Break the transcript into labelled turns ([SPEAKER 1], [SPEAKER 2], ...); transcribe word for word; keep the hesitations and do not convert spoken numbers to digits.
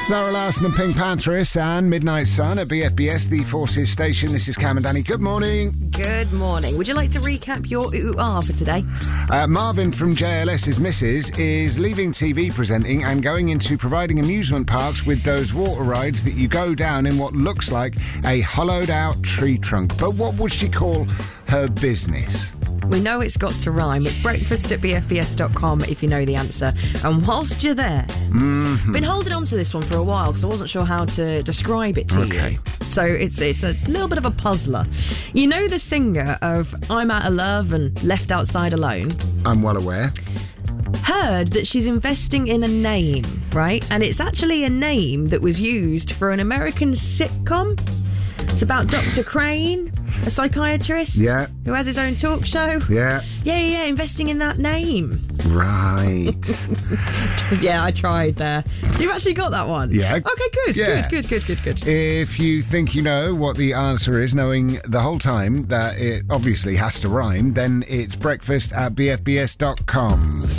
[SPEAKER 1] Zara Larsson and Pink Panthers and Midnight Sun at B F B S, the Forces station. This is Cam and Danny. Good morning.
[SPEAKER 2] Good morning. Would you like to recap your ooh-ah for today?
[SPEAKER 1] Uh, Marvin from J L S's missus is leaving T V presenting and going into providing amusement parks with those water rides that you go down in what looks like a hollowed-out tree trunk. But what would she call her business?
[SPEAKER 2] We know it's got to rhyme. It's breakfast at b f b s dot com if you know the answer. And whilst you're there,
[SPEAKER 1] mm-hmm.
[SPEAKER 2] been holding on to this one for a while because I wasn't sure how to describe it to
[SPEAKER 1] okay.
[SPEAKER 2] you. So it's it's a little bit of a puzzler. You know the singer of I'm Out of Love and Left Outside Alone?
[SPEAKER 1] I'm well aware.
[SPEAKER 2] Heard that she's investing in a name, right? And it's actually a name that was used for an American sitcom. It's about Doctor Crane, a psychiatrist
[SPEAKER 1] yeah.
[SPEAKER 2] who has his own talk show.
[SPEAKER 1] Yeah.
[SPEAKER 2] Yeah, yeah, investing in that name.
[SPEAKER 1] Right.
[SPEAKER 2] Yeah, I tried there. So you actually got that one?
[SPEAKER 1] Yeah.
[SPEAKER 2] Okay, good,
[SPEAKER 1] yeah.
[SPEAKER 2] good, good, good, good, good.
[SPEAKER 1] If you think you know what the answer is, knowing the whole time that it obviously has to rhyme, then it's breakfast at b f b s dot com.